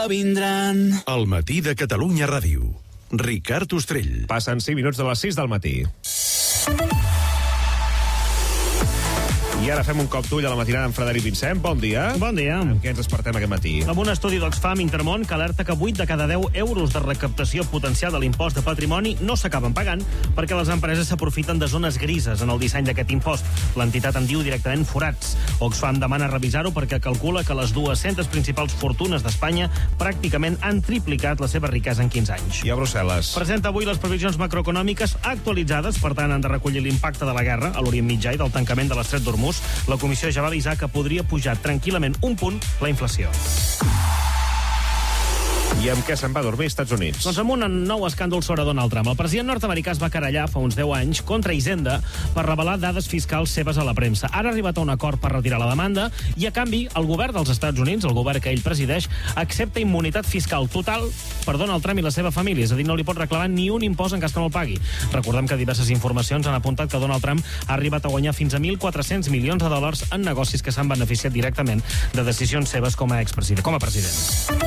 Vindran. El matí de Catalunya Ràdio. Ricard Ostrell. Passen 5 minuts de les 6 del matí. I ara fem un cop d'ull a la matinada amb Frederic Vincent. Bon dia. Bon dia. Amb què ens despertem aquest matí? Amb un estudi d'Oxfam Intermón que alerta que 8 de cada 10 euros de recaptació potencial de l'impost de patrimoni no s'acaben pagant perquè les empreses s'aprofiten de zones grises en el disseny d'aquest impost. L'entitat en diu directament forats. Oxfam demana revisar-ho perquè calcula que les 200 principals fortunes d'Espanya pràcticament han triplicat la seva riquesa en 15 anys. I a Brussel·les? Presenta avui les previsions macroeconòmiques actualitzades, per tant han de recollir l'impacte de la guerra a l'Orient Mitjà i del tancament de l'Estret d'Hormuz. La comissió ja va avisar que podria pujar tranquil·lament un punt la inflació. I amb què se'n va dormir als Estats Units? Doncs amb un nou escàndol sobre Donald Trump. El president nord-americà es va querellar fa uns 10 anys contra Hisenda per revelar dades fiscals seves a la premsa. Ara ha arribat a un acord per retirar la demanda i, a canvi, el govern dels Estats Units, el govern que ell presideix, accepta immunitat fiscal total per Donald Trump i la seva família. És a dir, no li pot reclamar ni un impost en cas que no el pagui. Recordem que diverses informacions han apuntat que Donald Trump ha arribat a guanyar fins a 1.400 milions de dòlars en negocis que s'han beneficiat directament de decisions seves com a president.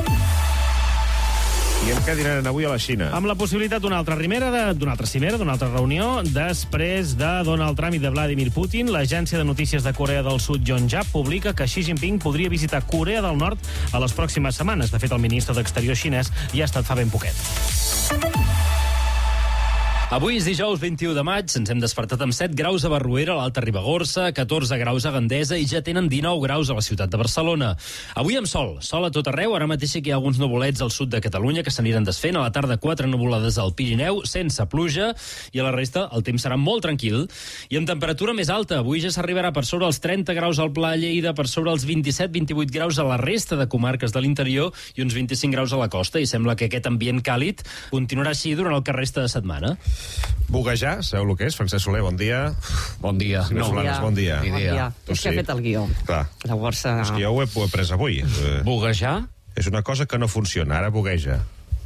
I amb què dinaran avui a la Xina? Amb la possibilitat d'una altra cimera, d'una altra reunió, després de Donald Trump i de Vladimir Putin, l'agència de notícies de Corea del Sud, Yonhap, publica que Xi Jinping podria visitar Corea del Nord a les pròximes setmanes. De fet, el ministre d'Exterior xinès ja ha estat fa ben poquet. Avui és dijous 21 de maig, ens hem despertat amb 7 graus a Barruera, a l'Alta Ribagorça, 14 graus a Gandesa i ja tenen 19 graus a la ciutat de Barcelona. Avui amb sol a tot arreu, ara mateix hi ha alguns nuvolets al sud de Catalunya que s'aniran desfent, a la tarda 4 nuvolades al Pirineu, sense pluja, i a la resta el temps serà molt tranquil. I amb temperatura més alta, avui ja s'arribarà per sobre els 30 graus al Pla Lleida, per sobre els 27-28 graus a la resta de comarques de l'interior i uns 25 graus a la costa, i sembla que aquest ambient càlid continuarà així durant el que resta de setmana. Buguejar, sabeu el que és? Francesc Soler, bon dia. Bon dia. No, Solanes, bon dia. Bon dia. És que ha fet el guió. Clar. Llavors... És que jo ho he pres avui. Buguejar? És una cosa que no funciona, ara bugueja.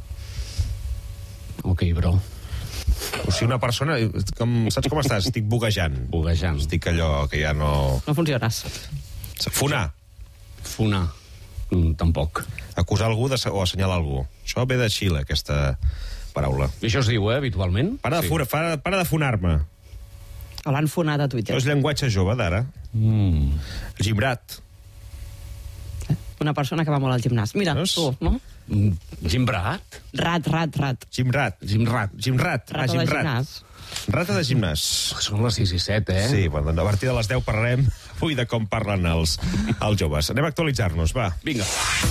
Ok, bro. O sigui, una persona... Saps com estàs? Estic buguejant. Buguejant. Estic allò que ja no... No funciones. Fonar. Fonar. Tampoc. Acusar algú o assenyalar algú. Això ve de Xile, aquesta paraula. I això es diu, habitualment? Para de fonar-me. L'han fonat a Twitter. No és llenguatge jove, d'ara. Gimbrat. Una persona que va molt al gimnàs. Mira, tu, no? Gimbrat? Rat. Gimrat. Rata de gimnàs. Rata de gimnàs. Són les 6 i 7, eh? Sí, bueno, a partir de les 10 parlarem avui de com parlen els joves. Anem a actualitzar-nos, va. Vinga.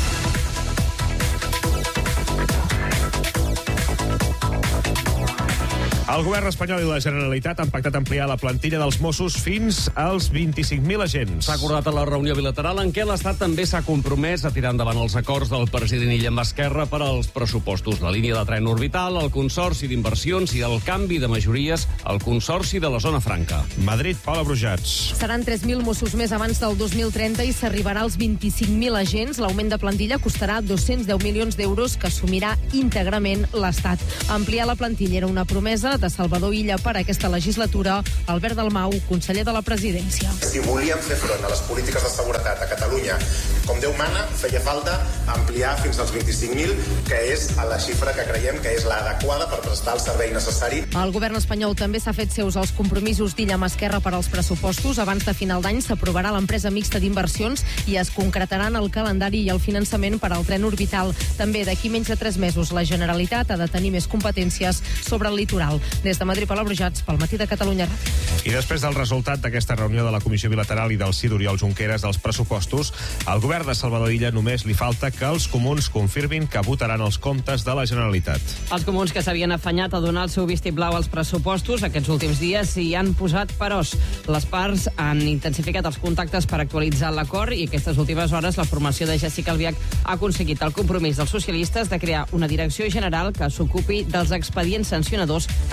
El govern espanyol i la Generalitat han pactat ampliar la plantilla dels Mossos fins als 25.000 agents. S'ha acordat a la reunió bilateral en què l'Estat també s'ha compromès a tirar endavant els acords del president Illa amb Esquerra per als pressupostos. La línia de tren orbital, el Consorci d'Inversions i el canvi de majories al Consorci de la Zona Franca. Madrid, Paula Brujats. Seran 3.000 Mossos més abans del 2030 i s'arribarà als 25.000 agents. L'augment de plantilla costarà 210 milions d'euros que assumirà íntegrament l'Estat. Ampliar la plantilla era una promesa de Salvador Illa per a aquesta legislatura. Albert Dalmau, conseller de la Presidència. Si volíem fer front a les polítiques de seguretat a Catalunya com Déu mana, feia falta ampliar fins als 25.000, que és la xifra que creiem que és l'adequada per prestar el servei necessari. El govern espanyol també s'ha fet seus els compromisos d'Illa amb Esquerra per als pressupostos. Abans de final d'any s'aprovarà l'empresa mixta d'inversions i es concretaran el calendari i el finançament per al tren orbital. També d'aquí menys de 3 mesos la Generalitat ha de tenir més competències sobre el litoral. Des de Madrid, Paula Brujats, pel Matí de Catalunya Ràdio. I després del resultat d'aquesta reunió de la Comissió Bilateral i del sí d'Oriol Junqueras dels pressupostos, al govern de Salvador Illa només li falta que els comuns confirmin que votaran els comptes de la Generalitat. Els comuns que s'havien afanyat a donar el seu vistiplau als pressupostos aquests últims dies s'hi han posat peròs. Les parts han intensificat els contactes per actualitzar l'acord i aquestes últimes hores la formació de Jessica Albiach ha aconseguit el compromís dels socialistes de crear una direcció general que s'ocupi dels expedients sancionadors en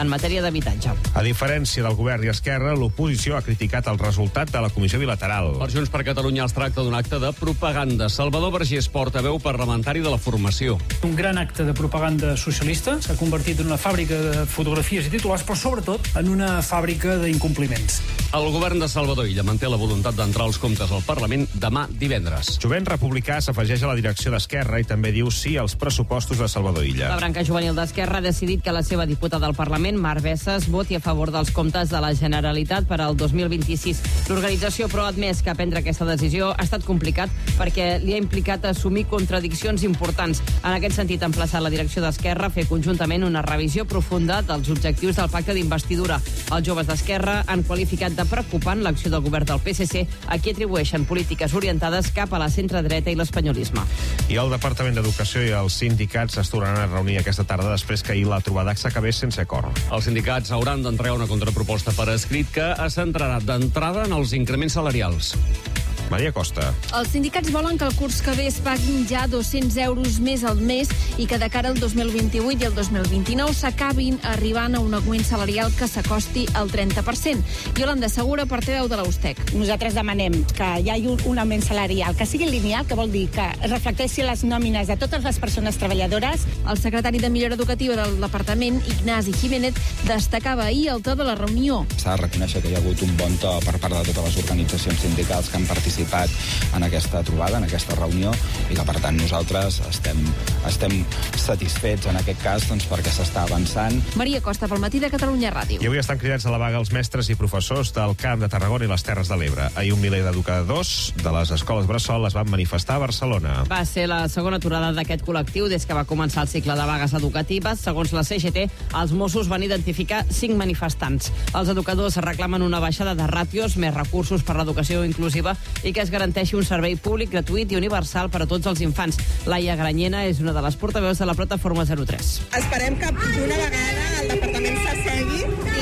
en matèria d'habitatge. A diferència del govern i Esquerra, l'oposició ha criticat el resultat de la comissió bilateral. Per Junts per Catalunya es tracta d'un acte de propaganda. Salvador Vergés, portaveu parlamentari de la formació. Un gran acte de propaganda socialista s'ha convertit en una fàbrica de fotografies i titulars, però sobretot en una fàbrica d'incompliments. El govern de Salvador Illa manté la voluntat d'entrar als comptes al Parlament demà divendres. Jovent Republicà s'afegeix a la direcció d'Esquerra i també diu sí als pressupostos de Salvador Illa. La branca juvenil d'Esquerra ha decidit que la seva diputada al Parlament, Mar Bessas, voti a favor dels comptes de la Generalitat per al 2026. L'organització, però, ha admès que prendre aquesta decisió ha estat complicat perquè li ha implicat assumir contradiccions importants. En aquest sentit, ha emplaçat la direcció d'Esquerra a fer conjuntament una revisió profunda dels objectius del pacte d'investidura. Els joves d'Esquerra han qualificat de preocupant l'acció del govern del PSC, a qui atribueixen polítiques orientades cap a la centredreta i l'espanyolisme. I el Departament d'Educació i els sindicats es tornaran a reunir aquesta tarda després que ahir la trobada s'acabés sense acord. Els sindicats hauran d'entregar una contraproposta per escrit que es centrarà d'entrada en els increments salarials. Maria Costa. Els sindicats volen que el curs que ve es paguin ja 200 euros més al mes i que de cara al 2028 i el 2029 s'acabin arribant a un augment salarial que s'acosti al 30%. Yolanda Segura, portaveu de la USTEC. Nosaltres demanem que hi hagi un augment salarial, que sigui lineal, que vol dir que reflecteixi les nòmines de totes les persones treballadores. El secretari de Millora Educativa del departament, Ignasi Jiménez, destacava ahir al to de la reunió. S'ha de reconèixer que hi ha hagut un bon to per part de totes les organitzacions sindicals que han participat en aquesta trobada, en aquesta reunió, i que, per tant, nosaltres estem satisfets en aquest cas perquè s'està avançant. Maria Costa, pel Matí de Catalunya Ràdio. I avui estan cridats a la vaga els mestres i professors del Camp de Tarragona i les Terres de l'Ebre. Ahir un miler d'educadors de les escoles bressol es van manifestar a Barcelona. Va ser la segona aturada d'aquest col·lectiu des que va començar el cicle de vagues educatives. Segons la CGT, els Mossos van identificar 5 manifestants. Els educadors reclamen una baixada de ràtios, més recursos per l'educació inclusiva i que es garanteixi un servei públic, gratuït i universal per a tots els infants. Laia Granyena és una de les portaveus de la plataforma 03. Esperem que d'una vegada el departament s'assegui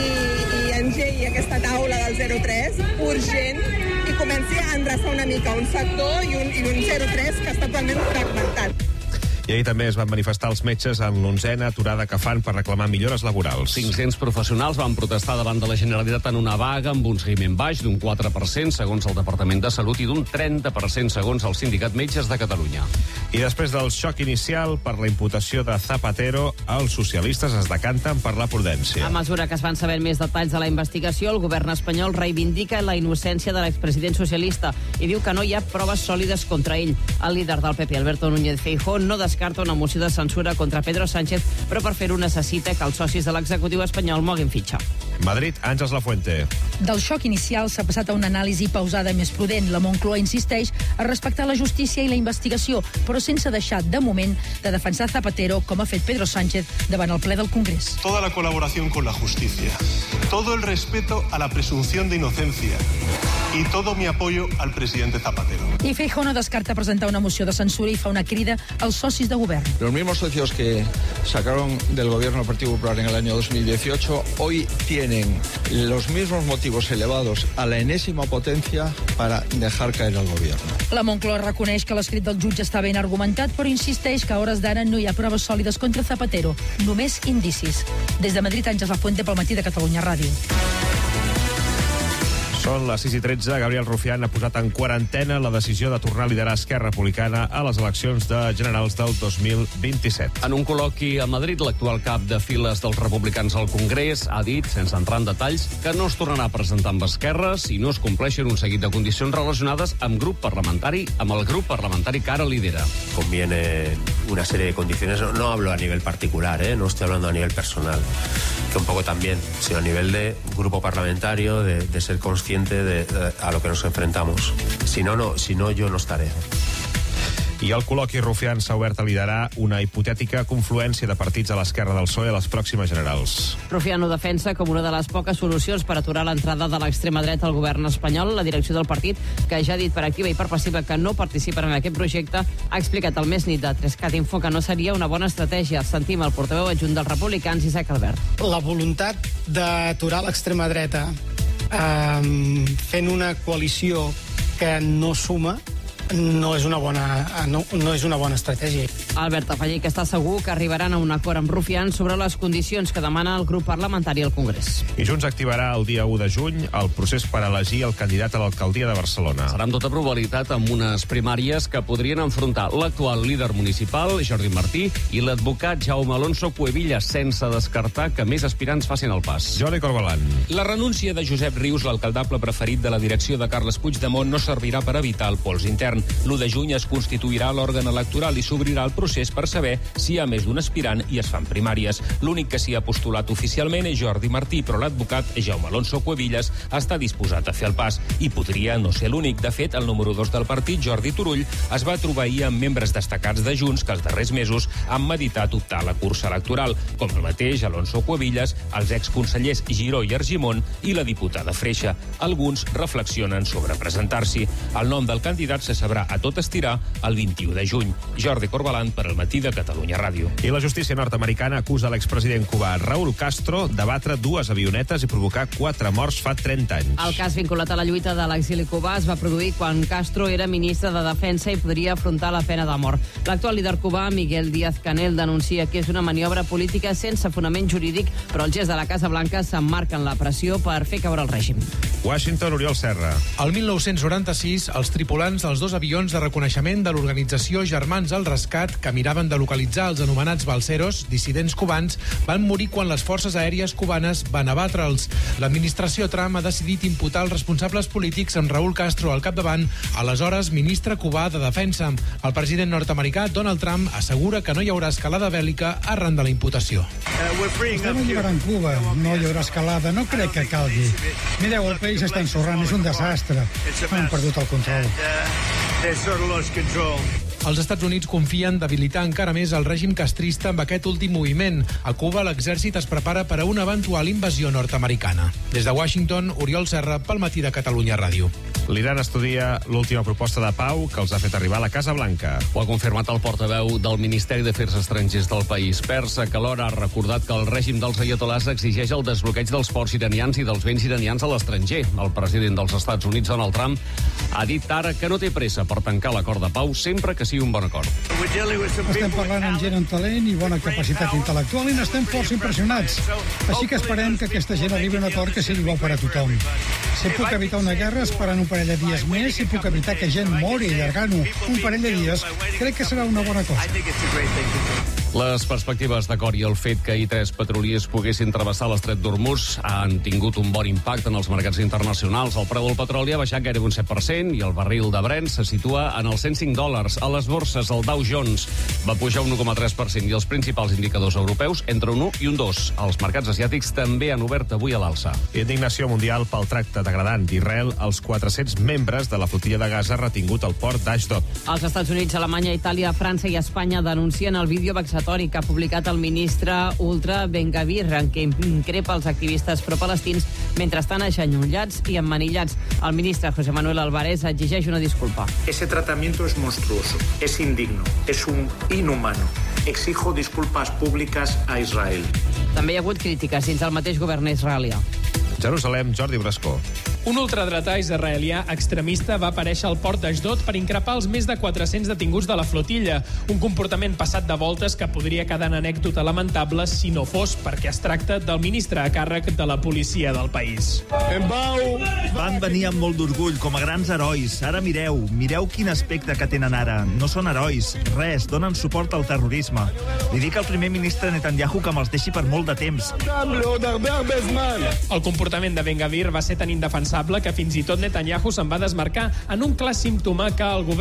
i engegui aquesta taula del 03 urgent i comenci a endreçar una mica un sector i un 03 que està totalment fragmentat. I ahir també es van manifestar els metges en l'11a aturada que fan per reclamar millores laborals. 500 professionals van protestar davant de la Generalitat en una vaga amb un seguiment baix d'un 4% segons el Departament de Salut i d'un 30% segons el Sindicat Metges de Catalunya. I després del xoc inicial per la imputació de Zapatero, els socialistes es decanten per la prudència. A mesura que es van sabent més detalls de la investigació, el govern espanyol reivindica la innocència de l'expresident socialista i diu que no hi ha proves sòlides contra ell. El líder del PP, Alberto Núñez Feijóo, no descarta una moció de censura contra Pedro Sánchez, però per fer-ho necessita que els socis de l'executiu espanyol moguin fitxa. Madrid, Àngels Lafuente. Del xoc inicial s'ha passat a una anàlisi pausada més prudent. La Moncloa insisteix a respectar la justícia i la investigació, però sense deixar, de moment, de defensar Zapatero, com ha fet Pedro Sánchez davant el ple del Congrés. Toda la colaboración con la justicia, todo el respeto a la presunción de inocencia y todo mi apoyo al presidente Zapatero. I Feijóo no descarta presentar una moció de censura i fa una crida als socis de govern. Los mismos socios que sacaron del gobierno al Partido Popular en el año 2018 hoy tienen los mismos motivos elevados a la enésima potencia para dejar caer al gobierno. La Moncloa reconeix que l'escrit del jutge està ben argumentat, però insisteix que a hores d'ara no hi ha proves sòlides contra Zapatero, només indicis. Des de Madrid, Àngels Lafuente, pel Matí de Catalunya Ràdio. Són les 6:13. Gabriel Rufián ha posat en quarantena la decisió de tornar a liderar Esquerra Republicana a les eleccions generals del 2027. En un col·loqui a Madrid, l'actual cap de files dels republicans al Congrés ha dit, sense entrar en detalls, que no es tornarà a presentar amb Esquerra si no es compleixen un seguit de condicions relacionades amb el grup parlamentari que ara lidera. Conviene una serie de condiciones, no hablo a nivel particular, no estoy hablando a nivel personal, que un poco también, sino a nivel de grupo parlamentario, de ser consciente a lo que nos enfrentamos. Si no, yo no estaré. I el col·loqui Rufián s'ha obert a liderar una hipotètica confluència de partits a l'esquerra del PSOE a les pròximes generals. Rufián ho defensa com una de les poques solucions per aturar l'entrada de l'extrema dreta al govern espanyol. La direcció del partit, que ja ha dit per activa i per passiva que no participen en aquest projecte, ha explicat al Més Nit de 3Cat Info que no seria una bona estratègia. Sentim el portaveu adjunt dels republicans, Isaac Albert. La voluntat d'aturar l'extrema dreta fent una coalició que no suma no és una bona estratègia. Albert Afegí que està segur que arribaran a un acord amb Rufián sobre les condicions que demana el grup parlamentari al Congrés. I Junts activarà el dia 1 de juny el procés per elegir el candidat a l'alcaldia de Barcelona. Serà amb tota probabilitat amb unes primàries que podrien enfrontar l'actual líder municipal, Jordi Martí, i l'advocat Jaume Alonso Cuevillas, sense descartar que més aspirants facin el pas. Jordi Corbalan. La renúncia de Josep Rius, l'alcaldable preferit de la direcció de Carles Puigdemont, no servirà per evitar el pols intern. L'1 de juny es constituirà l'òrgan electoral i s'obrirà el procés per saber si hi ha més d'un aspirant i es fan primàries. L'únic que s'hi ha postulat oficialment és Jordi Martí, però l'advocat Jaume Alonso Cuevillas està disposat a fer el pas i podria no ser l'únic. De fet, el número 2 del partit, Jordi Turull, es va trobar ahir amb membres destacats de Junts que els darrers mesos han meditat optar a la cursa electoral, com el mateix Alonso Cuevillas, els exconsellers Giró i Argimon i la diputada Freixa. Alguns reflexionen sobre presentar-s'hi. El nom del candidat se sabrà a tot estirar el 21 de juny. Jordi Corbalan per al Matí de Catalunya Ràdio. I la justícia nord-americana acusa l'expresident cubà Raúl Castro de batre 2 avionetes i provocar 4 morts fa 30 anys. El cas vinculat a la lluita de l'exili cubà es va produir quan Castro era ministre de Defensa i podria afrontar la pena de mort. L'actual líder cubà, Miguel Díaz-Canel, denuncia que és una maniobra política sense fonament jurídic, però el gest de la Casa Blanca s'emmarca en la pressió per fer caure el règim. Washington, Oriol Serra. El 1996, els tripulants dels 2 avions de reconeixement de l'organització Germans al Rescat, que miraven de localitzar els anomenats balseros, dissidents cubans, van morir quan les forces aèries cubanes van abatre'ls. L'administració Trump ha decidit imputar els responsables polítics amb Raúl Castro al capdavant, aleshores ministre cubà de Defensa. El president nord-americà Donald Trump assegura que no hi haurà escalada bèl·lica arran de la imputació. Estem alliberant Cuba, no hi haurà escalada, no crec que calgui. Mireu, el país està ensorrant, és un desastre. Han perdut el control. Els Estats Units confien debilitar encara més el règim castrista amb aquest últim moviment. A Cuba, l'exèrcit es prepara per a una eventual invasió nord-americana. Des de Washington, Oriol Serra, pel Matí de Catalunya Ràdio. L'Iran estudia l'última proposta de pau que els ha fet arribar a la Casa Blanca. Ho ha confirmat el portaveu del Ministeri d'Afers Estrangers del país, persa, que alhora ha recordat que el règim dels ayatolars exigeix el desbloqueig dels ports iranians i dels béns iranians a l'estranger. El president dels Estats Units, Donald Trump, ha dit ara que no té pressa per tancar l'acord de pau sempre que sigui un bon acord. Estem parlant amb gent amb talent i bona capacitat intel·lectual i n'estem força impressionats. Així que esperem que aquesta gent arribi a un acord que sigui bo per a tothom. Si puc evitar una guerra esperant un parell de dies més, si puc evitar que gent mori allargant-ho un parell de dies, crec que serà una bona cosa. Les perspectives d'acord i el fet que ahir 3 petroliers poguessin travessar l'estret d'Hormuz han tingut un bon impacte en els mercats internacionals. El preu del petroli ha baixat gairebé un 7% i el barril de Brent se situa en els $105. A les borses, el Dow Jones va pujar un 1,3% i els principals indicadors europeus entre un 1 i un 2. Els mercats asiàtics també han obert avui a l'alça. Indignació mundial pel tracte degradant d'Israel als 400 membres de la flotilla de Gaza retingut al port d'Ashdod. Els Estats Units, Alemanya, Itàlia, França i Espanya denuncien el vídeo vexatori que ha publicat el ministre ultra Ben-Gvir, en què increpa els activistes pro-palestins mentre estan agenollats i emmanillats. El ministre José Manuel Álvarez exigeix una disculpa. Ese tratamiento es monstruoso, es indigno, es un inhumano. Exijo disculpas públicas a Israel. També hi ha hagut crítiques dins el mateix govern israelià. Jerusalem, Jordi Brascó. Un ultradretà israelià extremista va aparèixer al port d'Ashdod per increpar els més de 400 detinguts de la flotilla. Un comportament passat de voltes que podria quedar en anècdota lamentable si no fos perquè es tracta del ministre a càrrec de la policia del país. Van venir amb molt d'orgull, com a grans herois. Ara mireu quin aspecte que tenen ara. No són herois, res, donen suport al terrorisme. Li dic al primer ministre Netanyahu que me'ls deixi per molt de temps. El comportament de Ben-Gvir va ser tan indefensable que fins i tot Netanyahu se'n va desmarcar en un clar símptoma que el govern